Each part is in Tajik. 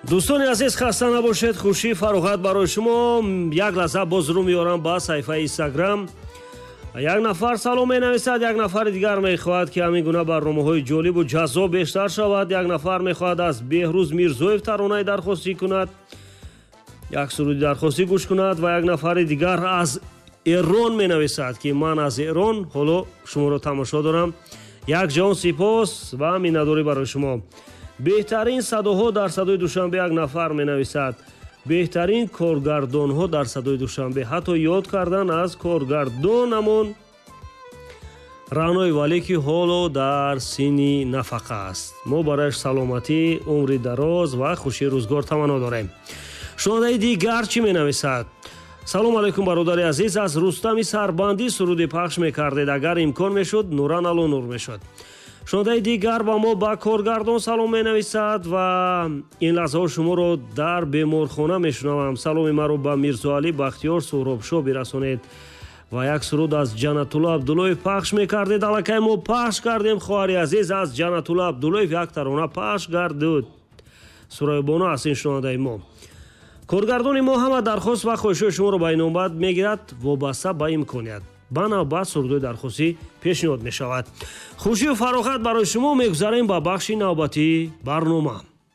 دوستان عزیز خسته نباشید. خوشی فراغت برای شما. یک لحظه باز رو میارم با صفحه اینستاگرام. یک نفر سلام مینویسد، یک نفر دیگر میخواهد که همین گونه برنامه‌های جالب و جذاب بیشتر شود. یک نفر میخواهد از بهروز میرزویف ترانه درخواستی کند، یک سرودی درخواستی گوش کند و یک نفر دیگر از ایران مینویسد که من از ایران حالا شما رو تماشا دارم. یک جان سپاس و میناداری برای شما. بهترین صداها در صدای دوشنبه یک نفر مینویسد. بهترین کارگردان‌ها در صدای دوشنبه. حتی یاد کردن از کارگردانمون رعنای ولی که حالا در سینی نفقه است. ما برایش سلامتی، عمر دراز و خوشی روزگار تمنا داریم. شنونده دیگر چی مینویسد؟ سلام علیکم برادر عزیز، از رستم سربندی سرود پخش میکردید. اگر امکان میشد نوران الو نور میشد. شنونده دیگر با ما با کارگردان سلام مینویسد و این لحظه شما رو در بیمارخانه میشنوم. سلام ما رو با میرزا علی بختیار سهرابشاه برسونید و یک سرود از جنت الله عبداللهیف پخش میکردید. الکی ما پخش کردیم. خواهر عزیز از جنت الله عبداللهیف یک ترانه پخش گردید. سرای بانا از این شنونده ما. کارگردان ما همه درخواست و خواهش شما رو با این نوبت میگیرد وابسته به امکانیت. بنابر سرودی درخواستی پیشنهاد می شود. خوشی و فراغت برای شما میگذاریم با بخش نوبتی برنامه.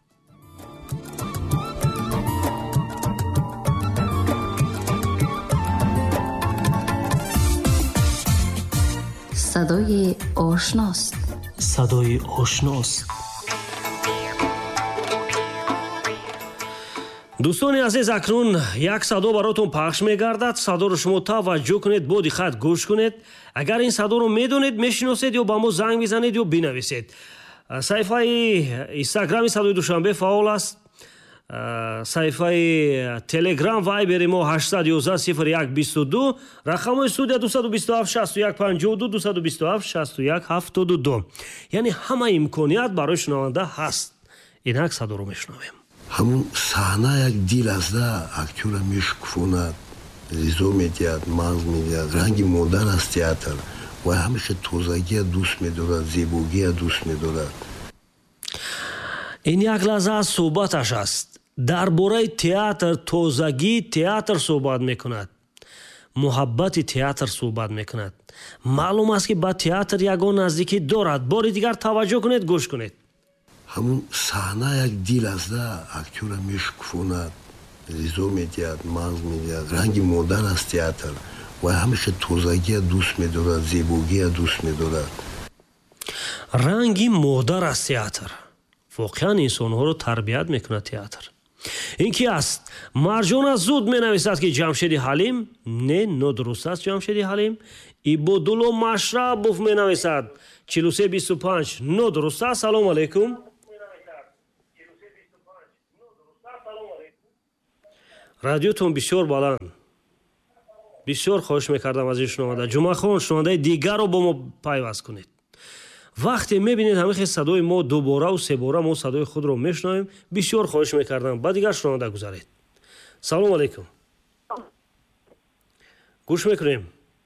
صدای آشناست. صدای آشناست. دوستان عزیز، اکنون یک صدا براتون پخش میگردد. صدا رو شما توجه کنید، با دقت گوش کنید. اگر این صدا رو میدونید، میشناسید یا با ما زنگ بزنید یا بنویسید. صفحه اینستاگرام صدای دوشنبه فعال است. صفحه تلگرام وایبر ما 811 0122، رقم استودیو 227 61 52 227 61 72. یعنی همه امکانیت برای شنونده هست. اینک صدا رو میشنویم. همون صحنه یک دل از ده اکتور میشکفوند، ریزو میدید، مغز میدید. رنگ مدرن از تئاتر و همیشه تازگی دوست میدارد، زیبایی دوست میدارد. این یک لحظه از صحبتش است. درباره تئاتر، تازگی تئاتر صحبت میکند، محبت تئاتر صحبت میکند. معلوم است که با تئاتر یگان نزدیکی دارد. بار دیگر توجه کنید، گوش کنید. همون صحنه یک دل از ده اکتور میشکفوند، ریزو میدید، مغز میدید. رنگ مدرن از تئاتر و همیشه تازگی دوست میدارد، زیبایی دوست میدارد. رنگ مدرن از تئاتر واقعا انسان ها رو تربیت میکنه تئاتر. این کی است؟ مرجان از زود مینویسد که جمشید حلیم. نه درست است جمشید حلیم. ایبودلو مشربوف مینویسد 4325. درست است. سلام علیکم. رادیوتون بسیار بلند. بسیار خواهش میکردم از این شنونده. جمعه خان شنونده دیگر رو با ما پیوست کنید. وقتی میبینید همه صدای ما دوباره و سه باره ما صدای خود رو میشنویم، بسیار خواهش میکردم با دیگر شنونده گذارید. سلام علیکم. گوش میکنیم.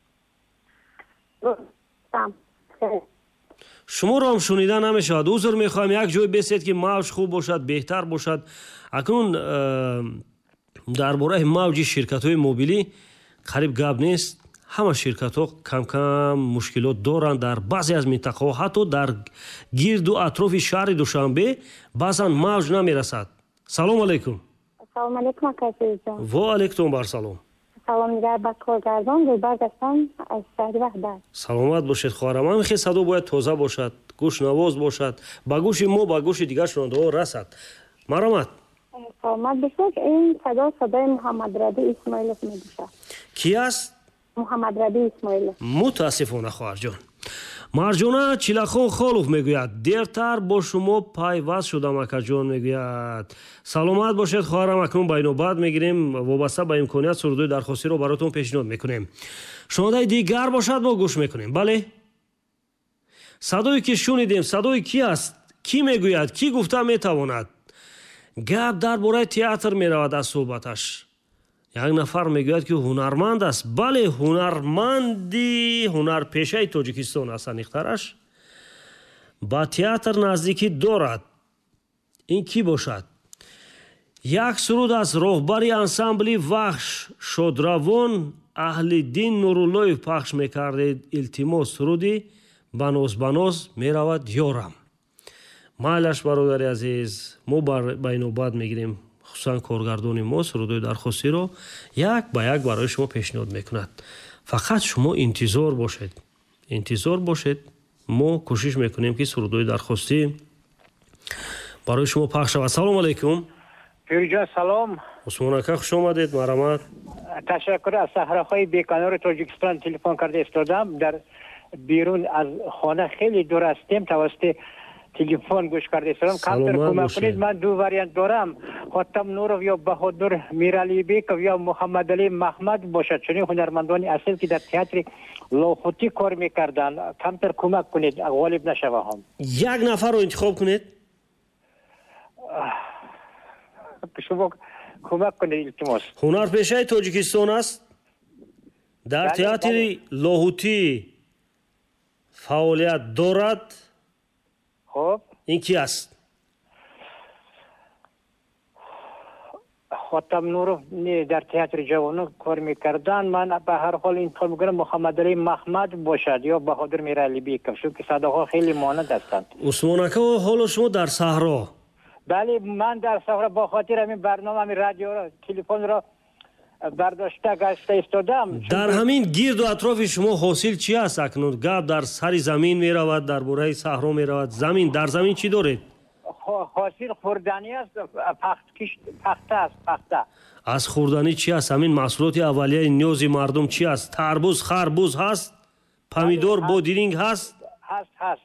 شما رو هم شنیده نمیشود. عذر میخوایم. یک جای بسید که موج خوب باشد، بهتر باشد. اکنون درباره موج شرکت های موبیلی قریب گپ نیست. همه شرکت ها کم کم مشکلات دارند در بعضی از منطقه ها. حتی در گرد و اطراف شهر دوشنبه بعضا موج نمیرسد. سلام علیکم. سلام علیکم کسی جان. و علیکم بر سلام. سلام میگه با کارگردان گلبرگ هستم از شهر وحدت. سلامت باشید خواهرم. همین خیلی صدا باید تازه باشد، گوش نواز باشد، با گوش ما با گوش دیگر شنونده ها رسد. مرحمت. سلامت باشید. این صدای محمد ربی اسماعیلوف میگوشه. کی است؟ محمد ربی اسماعیلوف. متاسفانه خواهر جان. مرجانه چیلخان خالوف میگوید دیرتر با شما پیوست شدم. اکا جان میگوید سلامت باشید خواهرم. اکنون با نوبت میگیریم وابسته به امکانیت سرودی درخواستی رو براتون پیشنهاد میکنیم. شنونده دیگر باشد ما گوش میکنیم. بله، صدایی که شنیدیم صدای کی است؟ کی میگوید؟ کی گفته میتواند؟ گپ درباره تئاتر میرود از صحبتش. یک نفر میگوید که هنرمند است. بله، هنرمندی هنرپیشه تاجیکستان است. نیخترش با تئاتر نزدیکی دارد. این کی باشد؟ як суруд аз роҳбари ансамбли вахш шодравон аҳлиддин нуруллоев пахш мекардед. илтимос суруди баноз меравад ёрам. майлаш бародари азиз, мо ба инобат мегирем, хусусан коргардони мо сурудои дархостиро як ба як барои шумо пешниҳод мекунад. фақат шумо интизор бошед. мо кӯшиш мекунем ки сурудои дархостӣ барои шумо пахш шавад. салом алейкум. пирҷон салом. усмонака хуш омадед. марамат. ташаккур. аз саҳроҳои беканори тоҷикистон телефон карда истодам. дар берун аз хона хеле дур ҳастем. тавассути телефон гӯш карда истодам. камтар кӯмак кунед. ман ду вариант дорам. хотам нуров ё баҳодур миралибеков ё муҳаммадалӣ маҳмад бошад. чунин ҳунармандони асл ки дар театри лохутӣ кор мекарданд. камтар кӯмак кунед ғолиб нашавам. як нафарро интихоб кунед. шумо кӯмак кунед илтимос. ҳунарпешаи тоҷикистон аст. дар театри лоҳутӣ фаъолият дорад. хоб ин ки аст? хотам нуров не дар театри ҷавонон кор мекарданд. ман ба ҳар ҳол интихоб мекунам муҳаммадалӣ маҳмад бошад ё баҳодур миралибеков, чунки садоҳо хеле монанд ҳастанд. усмонака, ҳоло шумо дар саҳро? бале, ман дар саҳро бо хотир ҳамин барномаи радиоро телефонро бардошта гашта истодам. дар ҳамин гирду атрофи шумо ҳосил чи аст акнун? гап дар сари замин меравад, дар бораи саҳро меравад. дар замин чӣ доред? ҳосил хурданӣ аст, пахта аст. пахта. аз хурданӣ чи аст? ҳамин маҳсулоти аввалияи ниёзи мардум чи аст? тарбуз, харбуз ҳаст? помидор, бодиринг ҳаст? ҳаст.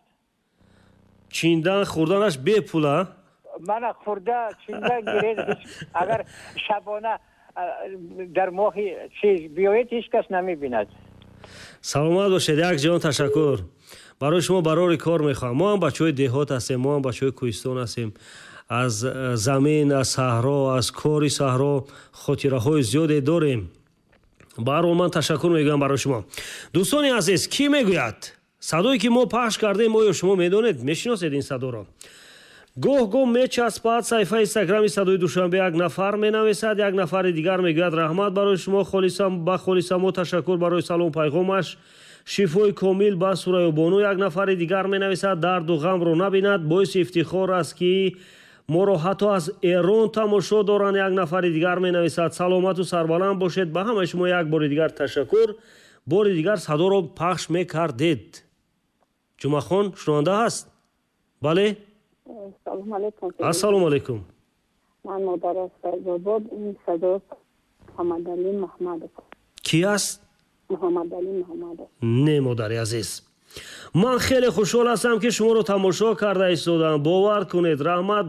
чиндан хурданаш бепула? мана хурда чиндан гиред. агар шабона дар моҳи чиз биёед ҳеҷ кас намебинад. саломат бошед. як ҷон ташаккур. барои шумо барори кор мехоҳам. мо ҳам бачаҳои деҳот ҳастем, мо ҳам бачаҳои кӯҳистон ҳастем. аз замин, аз саҳро, аз кори саҳро хотираҳои зиёде дорем. ба ҳар ҳол ман ташаккур мегӯям барои шумо. дӯстони азиз, кӣ мегӯяд? садое ки мо пахш кардем, оё шумо медонед, мешиносед ин садоро? гоҳ-гоҳ мечаспад саҳифаи инстаграми садои душанбе. як нафар менависад, як нафари дигар мегӯяд раҳмат барои шумо, ба холисамо ташаккур барои салом пайғомаш, шифои комил ба сурайёбону. як нафари дигар менависад дарду ғамро набинад, боиси ифтихор аст ки моро ҳатто аз эрон тамошо доранд. як нафари дигар менависад саломату сарбаланд бошед. ба ҳамаи шумо як бори дигар ташаккур. бори дигар садоро пахш мекардед. ҷумъахон шунаванда ҳаст? бале. салом алейкум. ассалому алейкум. ман модари файзобод. ин садо муҳаммадалӣ маҳмадов. ки аст? муҳаммадалӣ маҳмадов. не модари азиз, ман хеле хушҳол ҳастам ки шуморо тамошо карда истодам. бовар кунед. раҳмат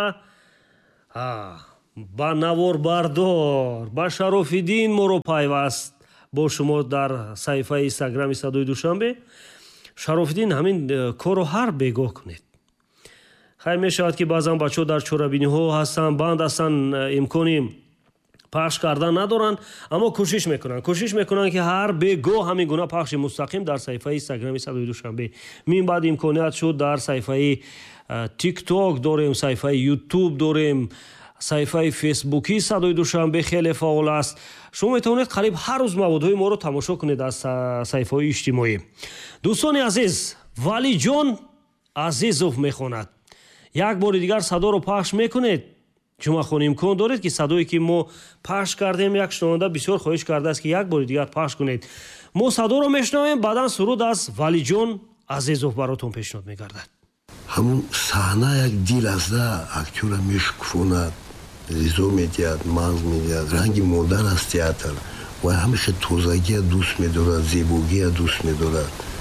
ба наворбардор, ба Шарофиддин моро пайваст бо шумо дар саҳифаи инстаграми садои душанбе. Шарофиддин, ҳамин корро ҳар бегоҳ кунед. хайр мешавад ки баъзан бачаҳо дар чорабиниҳо ҳастанд, банд ҳастанд, имкони пахш кардан надоранд, аммо кӯшиш мекунанд ки ҳар бегоҳ ҳамин гуна пахши мустақим дар саҳифаи инстаграми садои душанбе. мин баъд имконият шуд дар саҳифаи тикток дорем, саҳифаи ютуб дорем, саҳифаи фейсбуки садои душанбе хеле фаъол аст. шумо метавонед қариб ҳар рӯз маводҳои моро тамошо кунед аз саҳифаҳои иҷтимоӣ. дӯстони азиз, валиҷон азизов мехонад. як бори дигар садоро пахш мекунед. ҷумъахон, имкон доред ки садое ки мо пахш кардем, як шунаванда бисёр хоҳиш кардааст ки як бори дигар пахш кунед. мо садоро мешунавем, баъдан суруд аз валиҷон азизов баротон пешниҳод мегардад. ҳамун саҳна як дил азда актёра мешукуфонад, ризо медиҳад, манз медиҳад. ранги модар аст театр ва ҳамеша тозагия дӯст медорад, зебогия дӯст медорад.